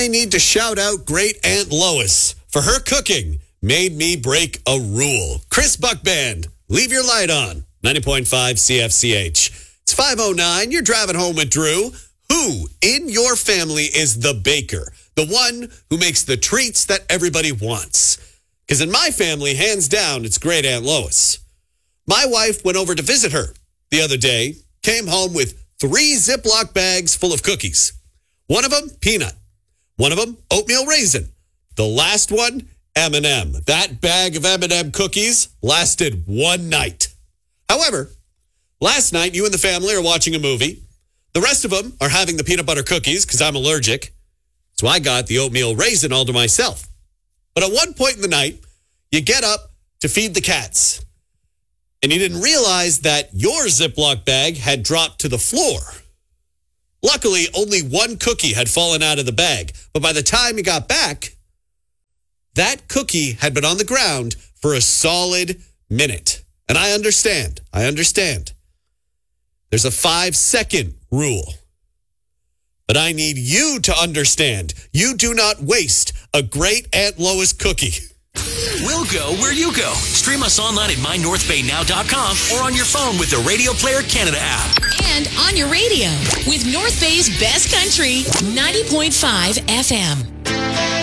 I need to shout out Great Aunt Lois for her cooking made me break a rule. Chris Buckband, leave your light on. 90.5 CFCH. It's 5:09. You're driving home with Drew. Who in your family is the baker? The one who makes the treats that everybody wants? Because in my family, hands down, it's Great Aunt Lois. My wife went over to visit her the other day, came home with 3 Ziploc bags full of cookies. One of them, peanut. One of them, oatmeal raisin. The last one, M&M. That bag of M&M cookies lasted one night. However, last night, you and the family are watching a movie. The rest of them are having the peanut butter cookies because I'm allergic. So I got the oatmeal raisin all to myself. But at one point in the night, you get up to feed the cats. And you didn't realize that your Ziploc bag had dropped to the floor. Luckily, only one cookie had fallen out of the bag. But by the time you got back, that cookie had been on the ground for a solid minute. And I understand. There's a 5-second rule. But I need you to understand. You do not waste a Great Aunt Lois cookie. We'll go where you go. Stream us online at mynorthbaynow.com or on your phone with the Radio Player Canada app. And on your radio with North Bay's best country, 90.5 FM.